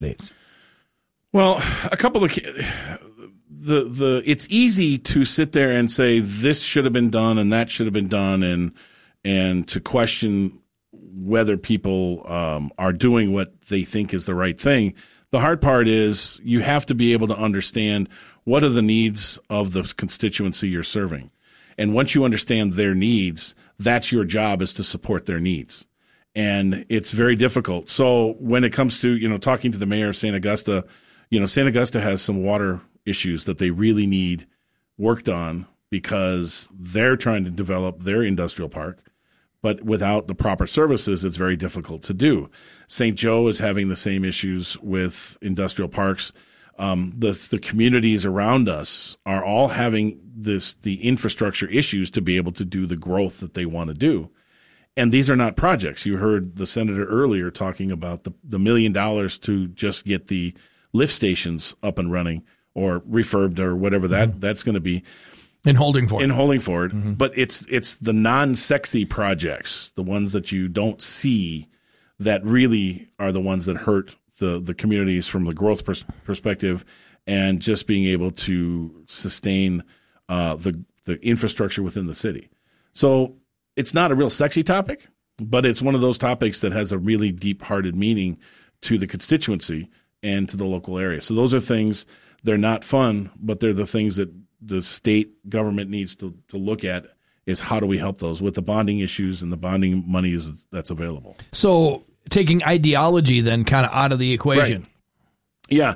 candidates? Well, a couple of it's easy to sit there and say this should have been done and that should have been done, and to question whether people are doing what they think is the right thing. The hard part is you have to be able to understand what are the needs of the constituency you're serving. And once you understand their needs, that's your job, is to support their needs. And it's very difficult. So when it comes to, talking to the mayor of St. Augusta, St. Augusta has some water issues that they really need worked on because they're trying to develop their industrial park. But without the proper services, it's very difficult to do. St. Joe is having the same issues with industrial parks. The communities around us are all having the infrastructure issues to be able to do the growth that they want to do. And these are not projects. You heard the senator earlier talking about the $1 million to just get the lift stations up and running or refurbed or whatever that's going to be. In Holdingford. Mm-hmm. But it's the non-sexy projects, the ones that you don't see, that really are the ones that hurt the communities from the growth perspective, and just being able to sustain the infrastructure within the city. So it's not a real sexy topic, but it's one of those topics that has a really deep-hearted meaning to the constituency and to the local area. So those are things, they're not fun, but they're the things that the state government needs to look at, is how do we help those with the bonding issues and the bonding money that's available. So taking ideology then kind of out of the equation. Right. Yeah.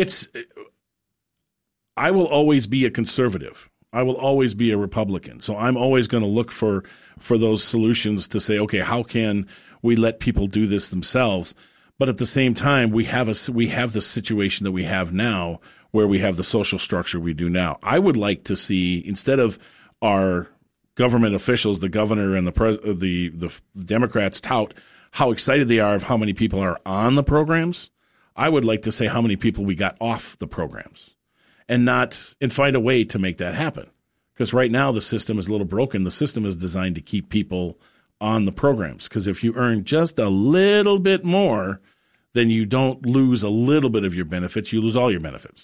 I will always be a conservative. I will always be a Republican. So I'm always going to look for those solutions to say, okay, how can we let people do this themselves? But at the same time, we have the situation that we have now, where we have the social structure we do now. I would like to see, instead of our government officials, the governor and the Democrats tout how excited they are of how many people are on the programs, I would like to say how many people we got off the programs, and find a way to make that happen. Because right now the system is a little broken. The system is designed to keep people on the programs, because if you earn just a little bit more, then you don't lose a little bit of your benefits, you lose all your benefits.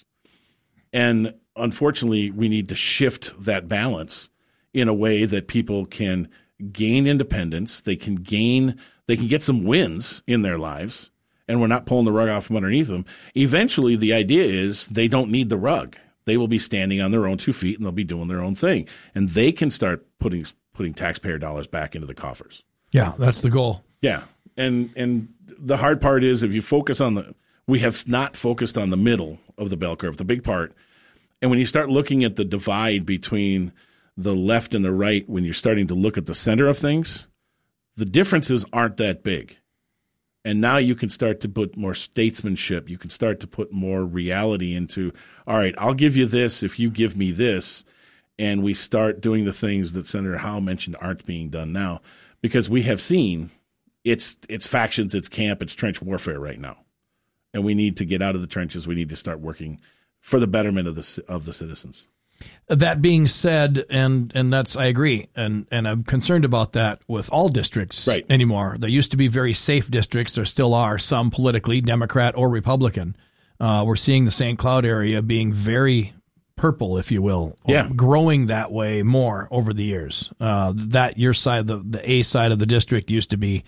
And unfortunately, we need to shift that balance in a way that people can gain independence, they can get some wins in their lives, and we're not pulling the rug out from underneath them. Eventually, the idea is they don't need the rug. They will be standing on their own 2 feet, and they'll be doing their own thing. And they can start putting taxpayer dollars back into the coffers. Yeah, that's the goal. Yeah. And the hard part is, if you focus on we have not focused on the middle of the bell curve, the big part. And when you start looking at the divide between the left and the right, when you're starting to look at the center of things, the differences aren't that big. And now you can start to put more statesmanship. You can start to put more reality into, all right, I'll give you this if you give me this. And we start doing the things that Senator Howe mentioned aren't being done now, because we have seen it's factions, it's camp, it's trench warfare right now. And we need to get out of the trenches. We need to start working for the betterment of the citizens. That being said, and that's, I agree, and I'm concerned about that with all districts anymore. There used to be very safe districts. There still are some politically, Democrat or Republican. We're seeing the St. Cloud area being very purple, if you will, growing that way more over the years. That your side, the A side of the district used to be,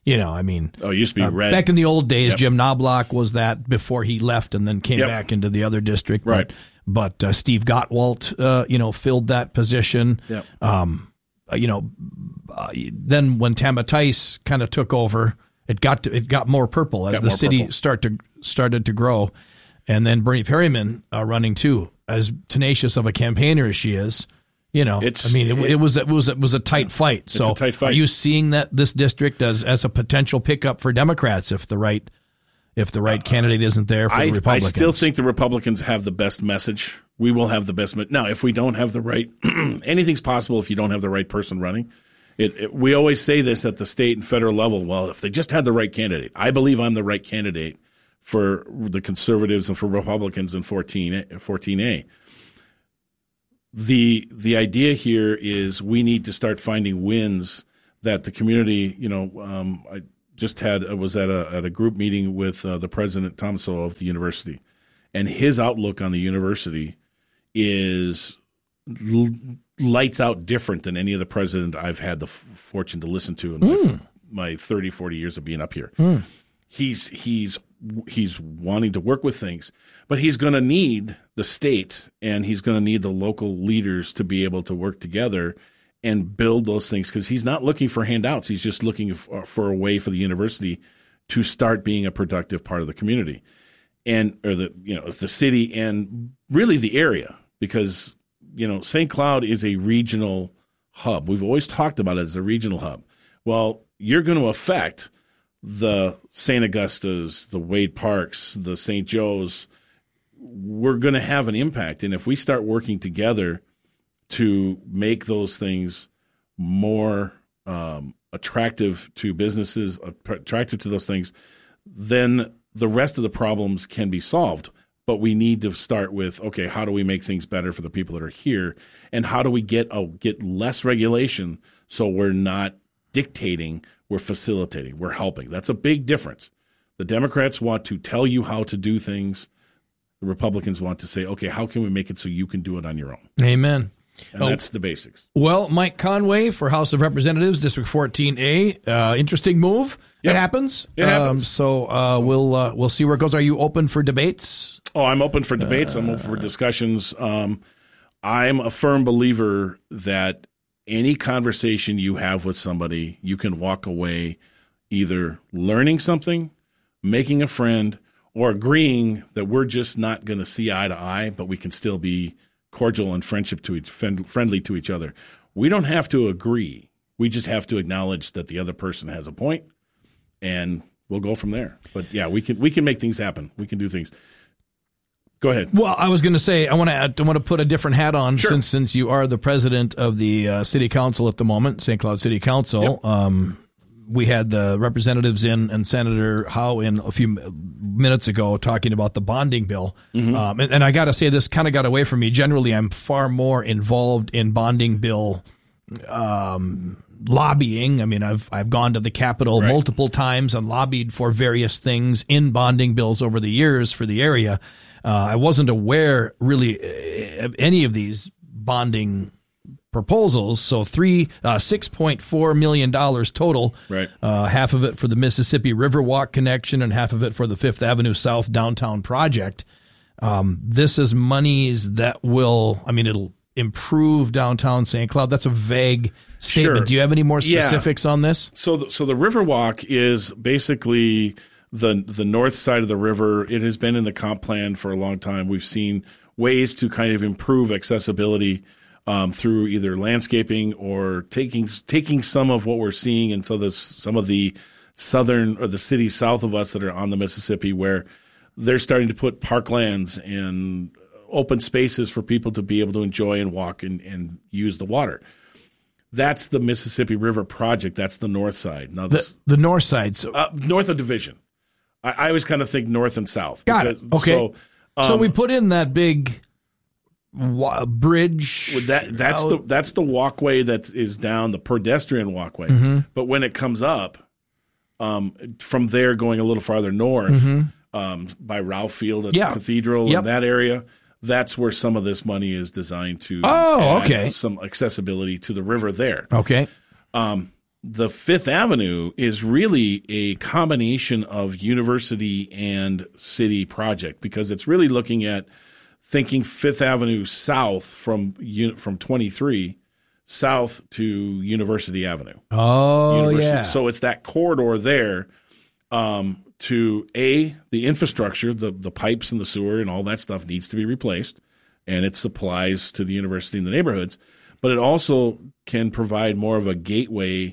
it used to be red. Back in the old days, Jim Knobloch was that before he left and then came back into the other district. Right. But Steve Gottwalt, filled that position. Yep. Then when Tama Tice kind of took over, it got more purple as the city started to grow, and then Bernie Perryman running too, as tenacious of a campaigner as she is. It was a tight fight. So, it's a tight fight. Are you seeing that this district as a potential pickup for Democrats if the right candidate isn't there for the Republicans? I still think the Republicans have the best message. We will have the best message. Now, if we don't have the right – anything's possible if you don't have the right person running. We always say this at the state and federal level. Well, if they just had the right candidate. I believe I'm the right candidate for the conservatives and for Republicans in 14A. The idea here is we need to start finding wins that the community, was at a group meeting with the president, Thomaso, of the university, and his outlook on the university is lights out different than any other president I've had the fortune to listen to in my 30, 40 years of being up here. He's wanting to work with things, but he's going to need the state and he's going to need the local leaders to be able to work together and build those things, because he's not looking for handouts. He's just looking for a way for the university to start being a productive part of the community or the city and really the area, because St. Cloud is a regional hub. We've always talked about it as a regional hub. Well, you're going to affect the St. Augustas, the Wade Parks, the St. Joe's. We're going to have an impact. And if we start working together to make those things more attractive to businesses, attractive to those things, then the rest of the problems can be solved. But we need to start with, okay, how do we make things better for the people that are here? And how do we get less regulation so we're not dictating, we're facilitating, we're helping? That's a big difference. The Democrats want to tell you how to do things. The Republicans want to say, okay, how can we make it so you can do it on your own? Amen. And that's the basics. Well, Mike Conway for House of Representatives, District 14A. Interesting move. Yep. It happens. We'll see where it goes. Are you open for debates? Oh, I'm open for debates. I'm open for discussions. I'm a firm believer that any conversation you have with somebody, you can walk away either learning something, making a friend, or agreeing that we're just not going to see eye to eye, but we can still be cordial and friendly to each other. We don't have to agree. We just have to acknowledge that the other person has a point, and we'll go from there. But yeah, we can make things happen. We can do things. Go ahead. Well, I was going to say I want to put a different hat on. Sure. since you are the president of the city council at the moment, St. Cloud City Council. Yep. We had the representatives in and Senator Howe in a few minutes ago talking about the bonding bill. Mm-hmm. And I got to say, this kind of got away from me. Generally, I'm far more involved in bonding bill lobbying. I mean, I've gone to the Capitol multiple times and lobbied for various things in bonding bills over the years for the area. I wasn't aware really of any of these bonding proposals. So $6.4 million total. Right. Half of it for the Mississippi Riverwalk connection and half of it for the Fifth Avenue South downtown project. This is monies that it'll improve downtown St. Cloud. That's a vague statement. Sure. Do you have any more specifics on this? So the Riverwalk is basically the north side of the river. It has been in the comp plan for a long time. We've seen ways to kind of improve accessibility through either landscaping or taking some of what we're seeing and some of the southern or the cities south of us that are on the Mississippi, where they're starting to put parklands and open spaces for people to be able to enjoy and walk and use the water. That's the Mississippi River Project. That's the north side. Now the north side, so north of Division. I always kind of think north and south. Got it. Okay. So we put in that big bridge. That's the walkway that is down, the pedestrian walkway. Mm-hmm. But when it comes up from there, going a little farther north by Ralph Field at the Cathedral in that area, that's where some of this money is designed to add some accessibility to the river there. Okay. The Fifth Avenue is really a combination of university and city project, because it's really looking at thinking Fifth Avenue south from 23 south to University Avenue. Oh, yeah. So it's that corridor there to the infrastructure, the pipes and the sewer and all that stuff needs to be replaced, and it supplies to the university and the neighborhoods. But it also can provide more of a gateway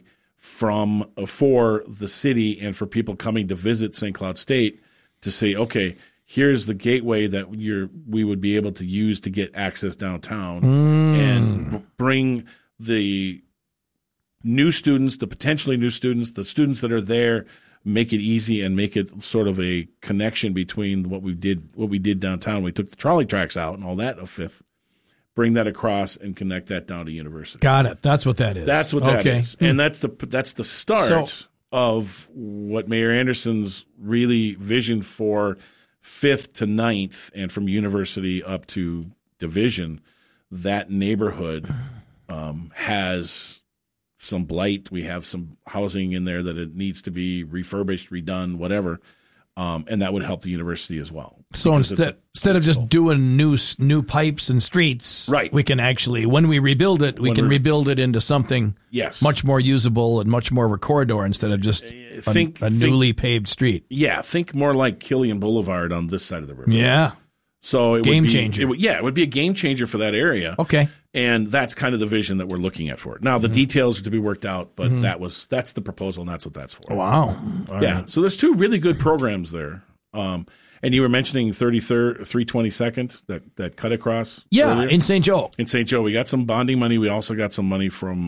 for the city and for people coming to visit St. Cloud State to say, okay, here's the gateway that we would be able to use to get access downtown and bring the new students, the potentially new students, the students that are there, make it easy and make it sort of a connection between what we did downtown. We took the trolley tracks out and all that of Fifth. Bring that across and connect that down to University. Got it. That's what that is. That's what that is. And that's the start of what Mayor Anderson's really vision for 5th to 9th and from University up to Division, that neighborhood has some blight. We have some housing in there that it needs to be refurbished, redone, whatever. And that would help the university as well. So instead of just doing new pipes and streets, right, we can actually, when we rebuild it, we can rebuild it into something much more usable and much more of a corridor instead of just a newly paved street. Yeah, think more like Killian Boulevard on this side of the river. Yeah. So it game would be, changer. It would be a game changer for that area. Okay. And that's kind of the vision that we're looking at for it. Now, the details are to be worked out, but that's the proposal, and that's what that's for. Wow. Yeah. So there's 2 really good programs there. And you were mentioning 322nd, that cut across. Yeah, earlier. in St. Joe. In St. Joe. We got some bonding money. We also got some money from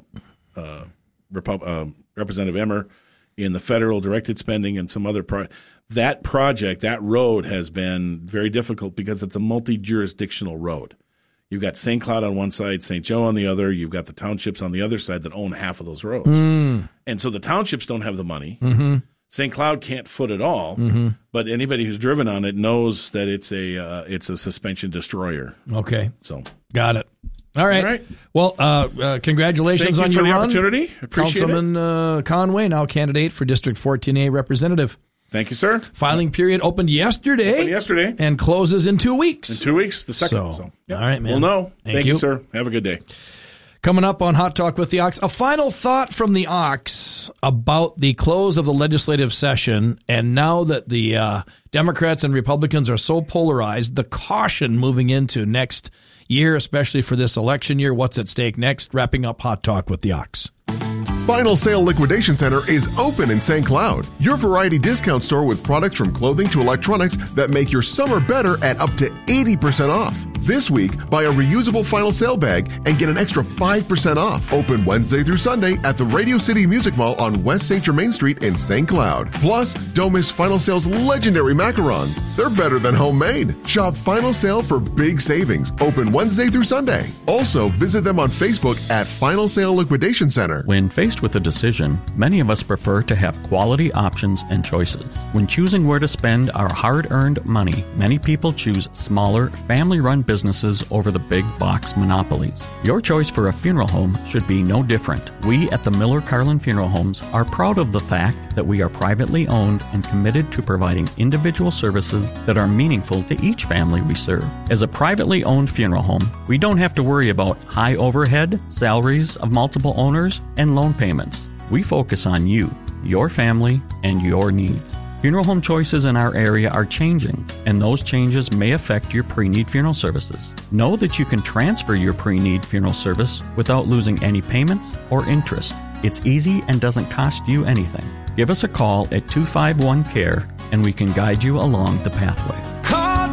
Representative Emmer in the federal directed spending and some other that project, that road has been very difficult because it's a multi-jurisdictional road. You've got St. Cloud on one side, St. Joe on the other. You've got the townships on the other side that own half of those roads. And so the townships don't have the money. St. Cloud can't foot it all, but anybody who's driven on it knows that it's a suspension destroyer. Okay. So got it. All right. Well, congratulations on your run. Opportunity. Appreciate Councilman Conway, now candidate for District 14A representative. Thank you, sir. Filing period opened yesterday. And closes in 2 weeks. In 2 weeks, the second. So, all right, man. We'll know. Thank you, sir. Have a good day. Coming up on Hot Talk with the Ox, a final thought from the Ox about the close of the legislative session, and now that the Democrats and Republicans are so polarized, the caution moving into next year, especially for this election year. What's at stake next? Wrapping up Hot Talk with the Ox. Final Sale Liquidation Center is open in St. Cloud, your variety discount store with products from clothing to electronics that make your summer better at up to 80% off. This week, buy a reusable Final Sale bag and get an extra 5% off. Open Wednesday through Sunday at the Radio City Music Mall on West St. Germain Street in St. Cloud. Plus, don't miss Final Sale's legendary macarons. They're better than homemade. Shop Final Sale for big savings. Open Wednesday through Sunday. Also, visit them on Facebook at Final Sale Liquidation Center. When faced with a decision, many of us prefer to have quality options and choices. When choosing where to spend our hard-earned money, many people choose smaller, family-run businesses over the big box monopolies. Your choice for a funeral home should be no different. We at the Miller Carlin Funeral Homes are proud of the fact that we are privately owned and committed to providing individual services that are meaningful to each family we serve. As a privately owned funeral home, we don't have to worry about high overhead, salaries of multiple owners, and loan payments. We focus on you, your family, and your needs. Funeral home choices in our area are changing, and those changes may affect your pre-need funeral services. Know that you can transfer your pre-need funeral service without losing any payments or interest. It's easy and doesn't cost you anything. Give us a call at 251-CARE, and we can guide you along the pathway. Call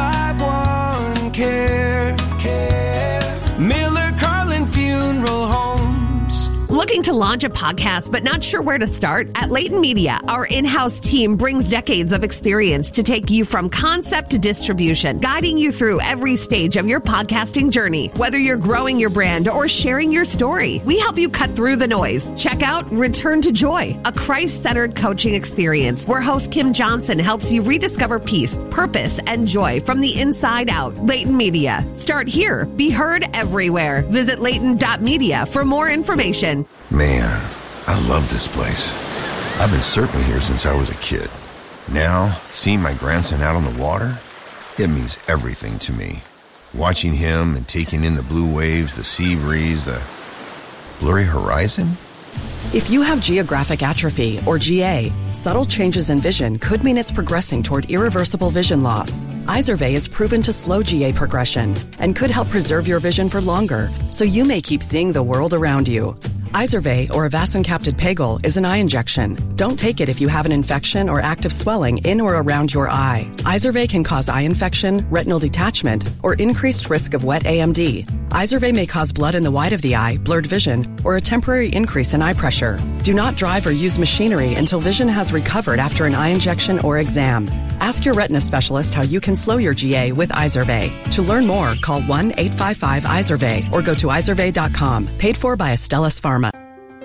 251-CARE. Miller Carlin Funeral Homes. Looking to launch a podcast but not sure where to start? At Layton Media, our in-house team brings decades of experience to take you from concept to distribution, guiding you through every stage of your podcasting journey. Whether you're growing your brand or sharing your story, we help you cut through the noise. Check out Return to Joy, a Christ-centered coaching experience where host Kim Johnson helps you rediscover peace, purpose, and joy from the inside out. Layton Media. Start here. Be heard everywhere. Visit layton.media for more information. Man, I love this place. I've been surfing here since I was a kid. Now, seeing my grandson out on the water, it means everything to me. Watching him and taking in the blue waves, the sea breeze, the blurry horizon. If you have geographic atrophy, or GA, subtle changes in vision could mean it's progressing toward irreversible vision loss. Izervay is proven to slow GA progression and could help preserve your vision for longer, so you may keep seeing the world around you. Izervay, or avacincaptad pegol, is an eye injection. Don't take it if you have an infection or active swelling in or around your eye. Izervay can cause eye infection, retinal detachment, or increased risk of wet AMD. Izervay may cause blood in the white of the eye, blurred vision, or a temporary increase in eye pressure. Do not drive or use machinery until vision has recovered after an eye injection or exam. Ask your retina specialist how you can slow your GA with Izervay. To learn more, call 1-855-IZERVAY or go to izervay.com. Paid for by Astellas Pharma.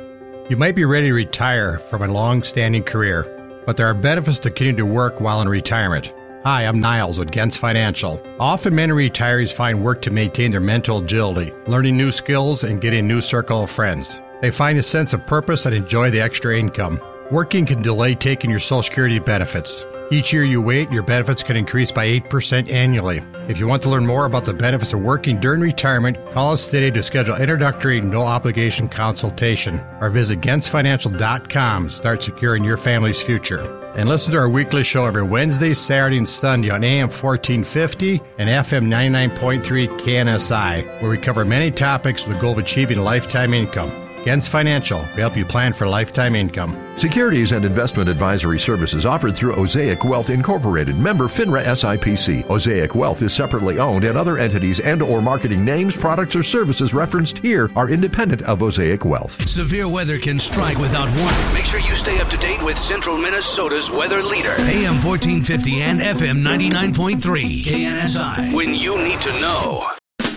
You might be ready to retire from a long-standing career, but there are benefits to continuing to work while in retirement. Hi, I'm Niles with Gens Financial. Often men and retirees find work to maintain their mental agility, learning new skills, and getting a new circle of friends. They find a sense of purpose and enjoy the extra income. Working can delay taking your Social Security benefits. Each year you wait, your benefits can increase by 8% annually. If you want to learn more about the benefits of working during retirement, call us today to schedule introductory no-obligation consultation or visit GensFinancial.com. Start securing your family's future. And listen to our weekly show every Wednesday, Saturday, and Sunday on AM 1450 and FM 99.3 KNSI, where we cover many topics with the goal of achieving lifetime income. Gens Financial, we help you plan for lifetime income. Securities and investment advisory services offered through Osaic Wealth Incorporated, member FINRA SIPC. Osaic Wealth is separately owned, and other entities and or marketing names, products, or services referenced here are independent of Osaic Wealth. Severe weather can strike without warning. Make sure you stay up to date with Central Minnesota's weather leader. AM 1450 and FM 99.3 KNSI. When you need to know.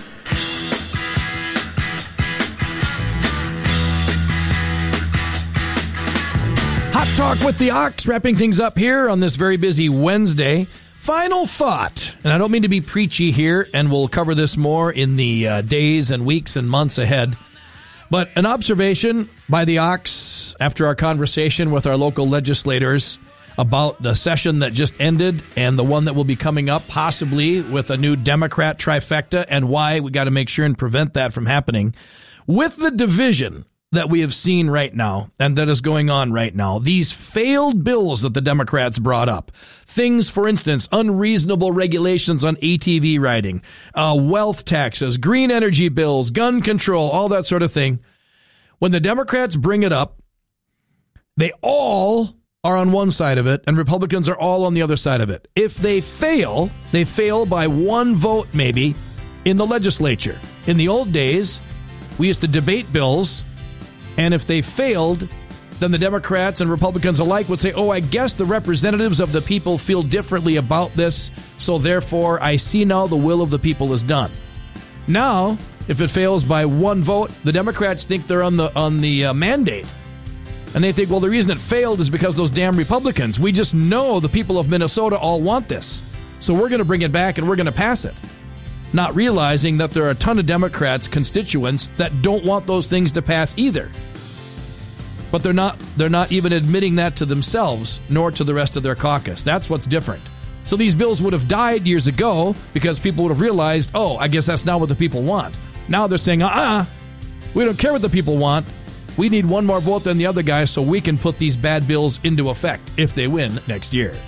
Hot Talk with the Ox, wrapping things up here on this very busy Wednesday. Final thought, and I don't mean to be preachy here, and we'll cover this more in the days and weeks and months ahead, but an observation by the Ox after our conversation with our local legislators about the session that just ended and the one that will be coming up, possibly with a new Democrat trifecta, and why we got to make sure and prevent that from happening. With the division that we have seen right now and that is going on right now, these failed bills that the Democrats brought up, things, for instance, unreasonable regulations on ATV riding, wealth taxes, green energy bills, gun control, all that sort of thing. When the Democrats bring it up, they all are on one side of it and Republicans are all on the other side of it. If they fail by one vote maybe in the legislature. In the old days, we used to debate bills, and if they failed, then the Democrats and Republicans alike would say, oh, I guess the representatives of the people feel differently about this, so therefore I see now the will of the people is done. Now, if it fails by one vote, the Democrats think they're on the mandate. And they think, well, the reason it failed is because those damn Republicans. We just know the people of Minnesota all want this. So we're going to bring it back and we're going to pass it. Not realizing that there are a ton of Democrats, constituents, that don't want those things to pass either. But they're not even admitting that to themselves, nor to the rest of their caucus. That's what's different. So these bills would have died years ago because people would have realized, oh, I guess that's not what the people want. Now they're saying, we don't care what the people want. We need one more vote than the other guy so we can put these bad bills into effect if they win next year.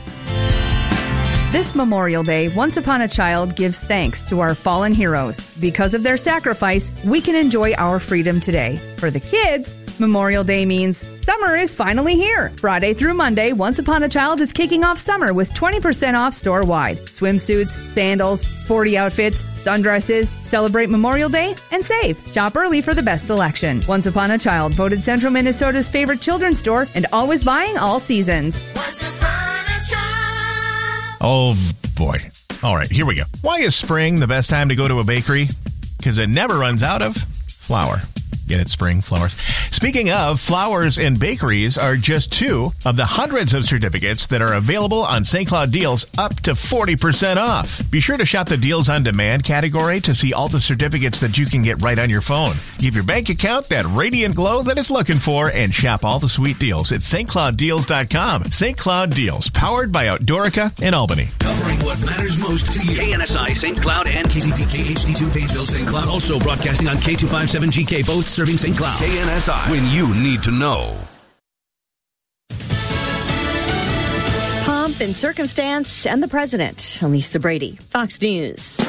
This Memorial Day, Once Upon a Child gives thanks to our fallen heroes. Because of their sacrifice, we can enjoy our freedom today. For the kids, Memorial Day means summer is finally here. Friday through Monday, Once Upon a Child is kicking off summer with 20% off store-wide. Swimsuits, sandals, sporty outfits, sundresses. Celebrate Memorial Day and save. Shop early for the best selection. Once Upon a Child, voted Central Minnesota's favorite children's store and always buying all seasons. Once Upon a Child. Oh, boy. All right, here we go. Why is spring the best time to go to a bakery? Because it never runs out of flour. Get it, spring flowers. Speaking of, flowers and bakeries are just two of the hundreds of certificates that are available on St. Cloud Deals, up to 40% off. Be sure to shop the Deals on Demand category to see all the certificates that you can get right on your phone. Give your bank account that radiant glow that it's looking for and shop all the sweet deals at stclouddeals.com. St. Cloud Deals, powered by Outdoorica in Albany. Covering what matters most to you. KNSI St. Cloud and KCPK HD2 Painesville St. Cloud. Also broadcasting on K257GK, both serving St. Cloud. KNSI, when you need to know. Pomp and circumstance and the president. Lisa Brady, Fox News.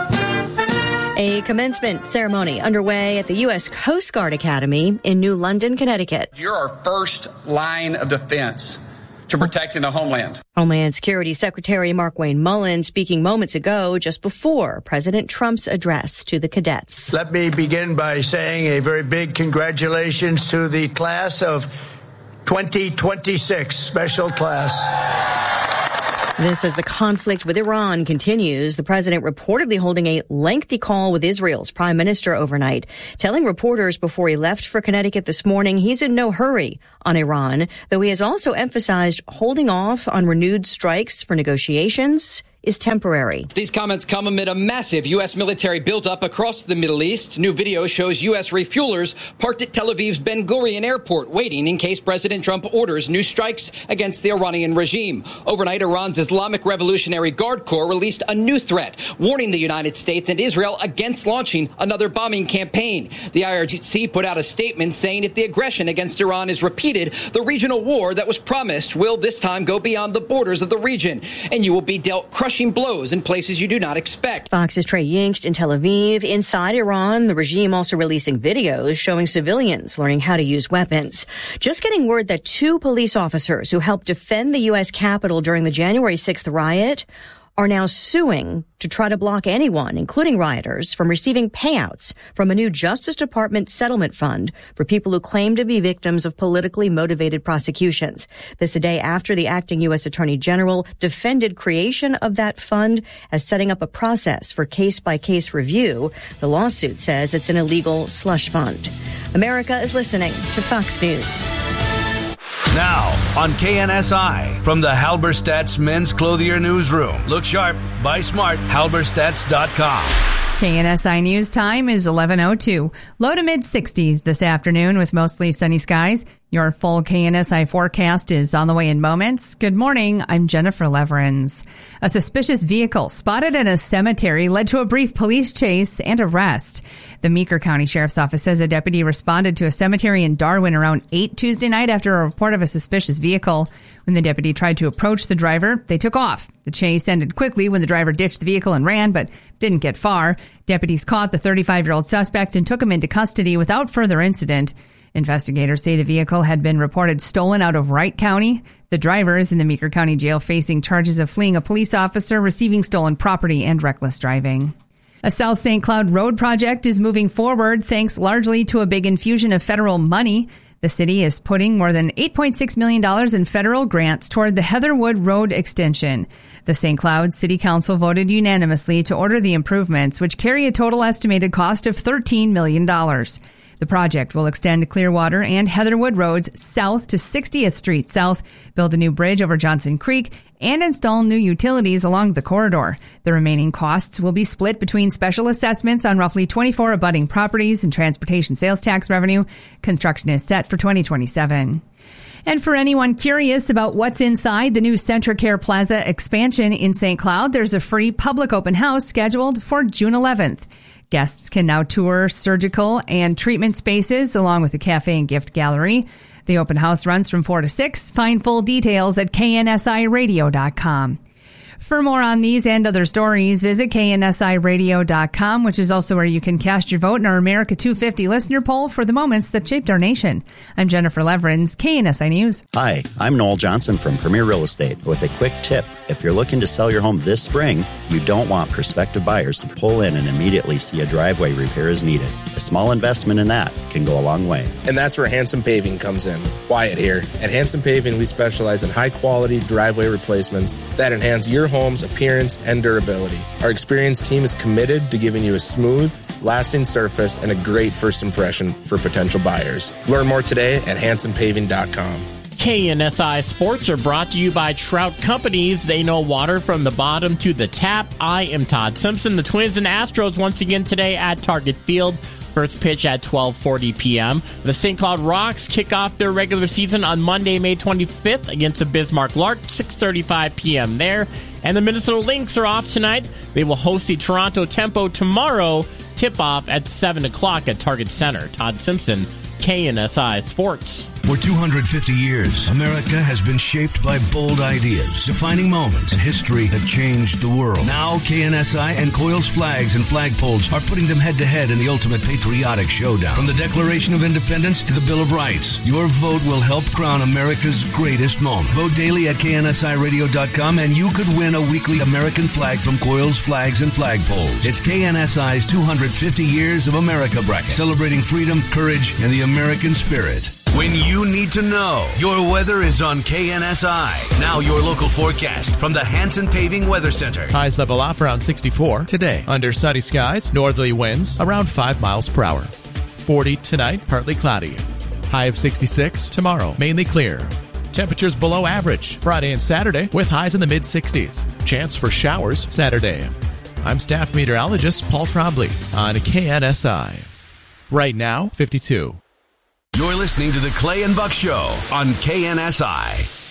A commencement ceremony underway at the U.S. Coast Guard Academy in New London, Connecticut. You're our first line of defense to protecting the homeland. Homeland Security Secretary Markwayne Mullin speaking moments ago, just before President Trump's address to the cadets. Let me begin by saying a very big congratulations to the class of 2026, special class. This as the conflict with Iran continues. The president reportedly holding a lengthy call with Israel's prime minister overnight, telling reporters before he left for Connecticut this morning he's in no hurry on Iran, though he has also emphasized holding off on renewed strikes for negotiations is temporary. These comments come amid a massive U.S. military buildup across the Middle East. New video shows U.S. refuelers parked at Tel Aviv's Ben Gurion airport, waiting in case President Trump orders new strikes against the Iranian regime. Overnight, Iran's Islamic Revolutionary Guard Corps released a new threat, warning the United States and Israel against launching another bombing campaign. The IRGC put out a statement saying if the aggression against Iran is repeated, the regional war that was promised will this time go beyond the borders of the region, and you will be dealt crushing blows in places you do not expect. Fox's Trey Yingst in Tel Aviv. Inside Iran, the regime also releasing videos showing civilians learning how to use weapons. Just getting word that 2 police officers who helped defend the U.S. Capitol during the January 6th riot are now suing to try to block anyone, including rioters, from receiving payouts from a new Justice Department settlement fund for people who claim to be victims of politically motivated prosecutions. This a day after the acting U.S. Attorney General defended creation of that fund as setting up a process for case-by-case review. The lawsuit says it's an illegal slush fund. America is listening to Fox News. Now on KNSI from the Halberstadt's Men's Clothier Newsroom. Look sharp, buy smart, halberstadts.com. KNSI News time is 11:02. Low to mid-60s this afternoon with mostly sunny skies. Your full KNSI forecast is on the way in moments. Good morning. I'm Jennifer Leverins. A suspicious vehicle spotted in a cemetery led to a brief police chase and arrest. The Meeker County Sheriff's Office says a deputy responded to a cemetery in Darwin around 8 Tuesday night after a report of a suspicious vehicle. When the deputy tried to approach the driver, they took off. The chase ended quickly when the driver ditched the vehicle and ran, but didn't get far. Deputies caught the 35-year-old suspect and took him into custody without further incident. Investigators say the vehicle had been reported stolen out of Wright County. The driver is in the Meeker County Jail facing charges of fleeing a police officer, receiving stolen property, and reckless driving. A South St. Cloud road project is moving forward thanks largely to a big infusion of federal money. The city is putting more than $8.6 million in federal grants toward the Heatherwood Road extension. The St. Cloud City Council voted unanimously to order the improvements, which carry a total estimated cost of $13 million. The project will extend Clearwater and Heatherwood roads south to 60th Street South, build a new bridge over Johnson Creek, and install new utilities along the corridor. The remaining costs will be split between special assessments on roughly 24 abutting properties and transportation sales tax revenue. Construction is set for 2027. And for anyone curious about what's inside the new CentraCare Plaza expansion in St. Cloud, there's a free public open house scheduled for June 11th. Guests can now tour surgical and treatment spaces along with a cafe and gift gallery. The open house runs from 4 to 6. Find full details at KNSIRadio.com. For more on these and other stories, visit KNSIRadio.com, which is also where you can cast your vote in our America 250 listener poll for the moments that shaped our nation. I'm Jennifer Leverins, KNSI News. Hi, I'm Noel Johnson from Premier Real Estate with a quick tip. If you're looking to sell your home this spring, you don't want prospective buyers to pull in and immediately see a driveway repair is needed. A small investment in that can go a long way. And that's where Hanson Paving comes in. Wyatt here. At Hanson Paving, we specialize in high-quality driveway replacements that enhance your home's appearance and durability. Our experienced team is committed to giving you a smooth, lasting surface and a great first impression for potential buyers. Learn more today at hansonpaving.com. KNSI Sports are brought to you by Trout Companies. They know water from the bottom to the tap. I am Todd Simpson. The Twins and Astros once again today at Target Field. First pitch at 12:40 p.m. The St. Cloud Rocks kick off their regular season on Monday, May 25th against the Bismarck Lark, 6:35 p.m. there. And the Minnesota Lynx are off tonight. They will host the Toronto Tempo tomorrow. Tip-off at 7 o'clock at Target Center. Todd Simpson, KNSI Sports. For 250 years, America has been shaped by bold ideas, defining moments in history that changed the world. Now, KNSI and Coils Flags and Flagpoles are putting them head-to-head in the ultimate patriotic showdown. From the Declaration of Independence to the Bill of Rights, your vote will help crown America's greatest moment. Vote daily at KNSIRadio.com and you could win a weekly American flag from Coils Flags and Flagpoles. It's KNSI's 250 Years of America bracket, celebrating freedom, courage, and the American spirit. When you need to know, your weather is on KNSI. Now your local forecast from the Hanson Paving Weather Center. Highs level off around 64 today. Under sunny skies, northerly winds around 5 miles per hour. 40 tonight, partly cloudy. High of 66 tomorrow, mainly clear. Temperatures below average Friday and Saturday with highs in the mid-60s. Chance for showers Saturday. I'm staff meteorologist Paul Trombley on KNSI. Right now, 52. You're listening to the Clay and Buck Show on KNSI.